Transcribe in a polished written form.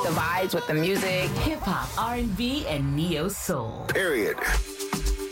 the vibes, with the music. Hip hop, R&B, and neo soul. Period.